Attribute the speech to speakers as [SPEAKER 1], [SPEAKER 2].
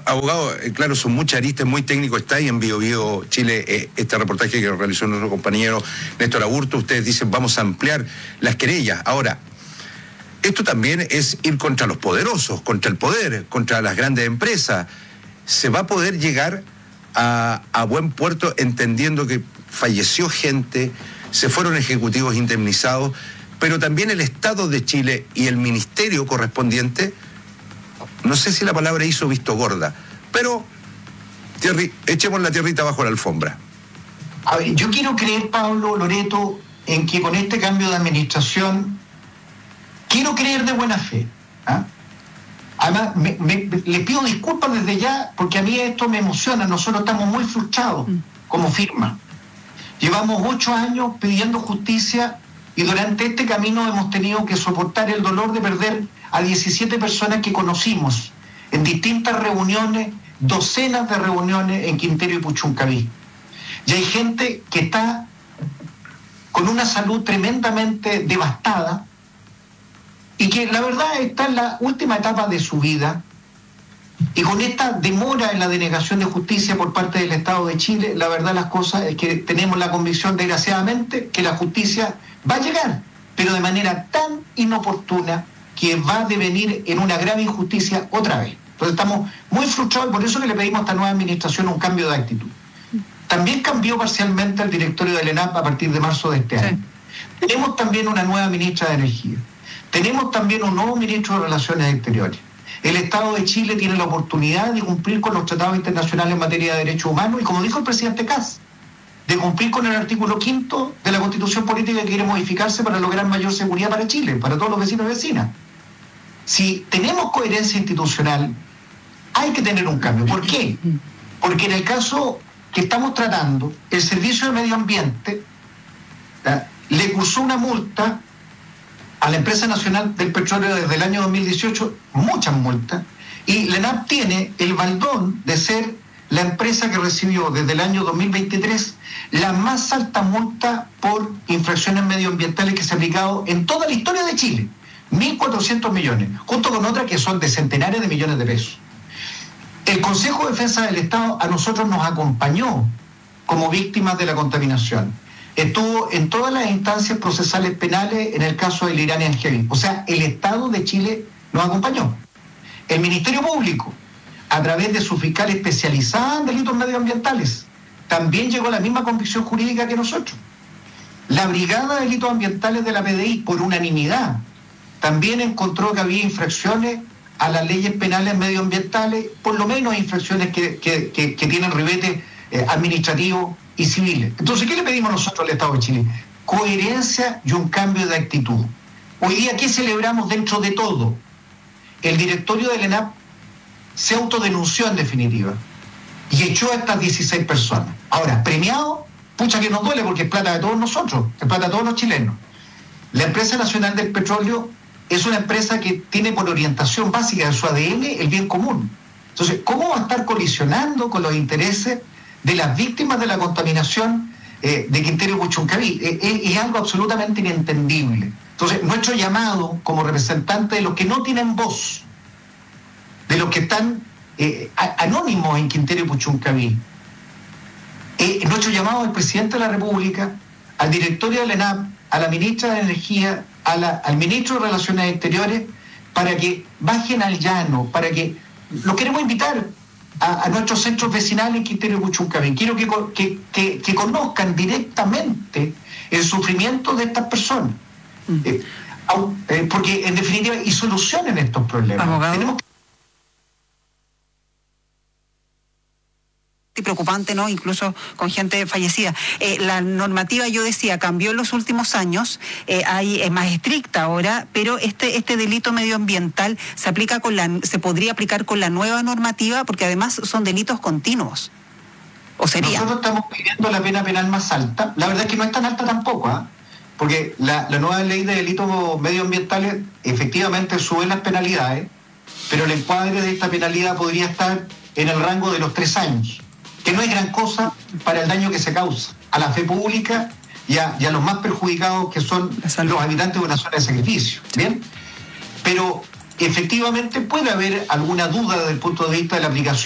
[SPEAKER 1] Abogado, claro, son muchas aristas, muy técnico, está ahí en Bio Chile, este reportaje que realizó nuestro compañero Néstor Aburto. Ustedes dicen, vamos a ampliar las querellas. Ahora, esto también es ir contra los poderosos, contra el poder, contra las grandes empresas. ¿Se va a poder llegar a buen puerto entendiendo que falleció gente, se fueron ejecutivos indemnizados, pero también el Estado de Chile y el ministerio correspondiente, no sé si la palabra hizo visto gorda, pero echemos la tierrita bajo la alfombra?
[SPEAKER 2] A ver, yo quiero creer, Pablo, Loreto, en que con este cambio de administración, quiero creer de buena fe. Además, les pido disculpas desde ya, porque a mí esto me emociona. Nosotros estamos muy frustrados como firma. Llevamos 8 años pidiendo justicia y durante este camino hemos tenido que soportar el dolor de perder a 17 personas que conocimos en distintas reuniones, docenas de reuniones en Quintero y Puchuncaví. Y hay gente que está con una salud tremendamente devastada y que la verdad está en la última etapa de su vida, y con esta demora en la denegación de justicia por parte del Estado de Chile, la verdad las cosas es que tenemos la convicción, desgraciadamente, que la justicia va a llegar, pero de manera tan inoportuna que va a devenir en una grave injusticia otra vez. Entonces estamos muy frustrados y por eso que le pedimos a esta nueva administración un cambio de actitud. También cambió parcialmente el directorio del ENAP a partir de marzo de este año. Tenemos también una nueva ministra de Energía. Tenemos también un nuevo ministro de Relaciones Exteriores. El Estado de Chile tiene la oportunidad de cumplir con los tratados internacionales en materia de derechos humanos y, como dijo el presidente Kast, de cumplir con el artículo 5 de la Constitución Política que quiere modificarse para lograr mayor seguridad para Chile, para todos los vecinos y vecinas. Si tenemos coherencia institucional, hay que tener un cambio. ¿Por qué? Porque en el caso que estamos tratando, el Servicio de Medio Ambiente le cursó una multa a la Empresa Nacional del Petróleo desde el año 2018, muchas multas, y la ENAP tiene el baldón de ser la empresa que recibió desde el año 2023 la más alta multa por infracciones medioambientales que se ha aplicado en toda la historia de Chile, 1.400 millones, junto con otras que son de centenares de millones de pesos. El Consejo de Defensa del Estado a nosotros nos acompañó como víctimas de la contaminación. Estuvo en todas las instancias procesales penales en el caso del Iranian Heavy. O sea, el Estado de Chile nos acompañó. El Ministerio Público, a través de su fiscal especializada en delitos medioambientales, también llegó a la misma convicción jurídica que nosotros. La Brigada de Delitos Ambientales de la PDI, por unanimidad, también encontró que había infracciones a las leyes penales medioambientales, por lo menos infracciones que tienen ribete administrativo y civiles. Entonces, ¿qué le pedimos nosotros al Estado de Chile? Coherencia y un cambio de actitud. Hoy día, ¿qué celebramos dentro de todo? El directorio del ENAP se autodenunció en definitiva y echó a estas 16 personas. Ahora, premiado, pucha que nos duele porque es plata de todos nosotros, es plata de todos los chilenos. La Empresa Nacional del Petróleo es una empresa que tiene por orientación básica de su ADN el bien común. Entonces, ¿cómo va a estar colisionando con los intereses de las víctimas de la contaminación de Quintero y Puchuncaví? Es algo absolutamente inentendible. Entonces, nuestro llamado como representante de los que no tienen voz, de los que están anónimos en Quintero y Puchuncaví, nuestro llamado al presidente de la República, al directorio del ENAP, a la ministra de Energía, al ministro de Relaciones Exteriores, para que bajen al llano, para que los queremos invitar a nuestros centros vecinales en Quintero y Puchuncaví. Quiero que conozcan directamente el sufrimiento de estas personas, porque en definitiva y solucionen estos problemas. Tenemos que...
[SPEAKER 3] preocupante, ¿no? Incluso con gente fallecida. La normativa, yo decía, cambió en los últimos años, es más estricta ahora, pero este delito medioambiental se podría aplicar con la nueva normativa, porque además son delitos continuos. ¿O sería?
[SPEAKER 2] Nosotros estamos pidiendo la pena penal más alta. La verdad es que no es tan alta tampoco, porque la nueva ley de delitos medioambientales efectivamente sube las penalidades, pero el encuadre de esta penalidad podría estar en el rango de los 3 años. Que no es gran cosa para el daño que se causa a la fe pública y a los más perjudicados, que son los habitantes de una zona de sacrificio. ¿Bien? Pero efectivamente puede haber alguna duda desde el punto de vista de la aplicación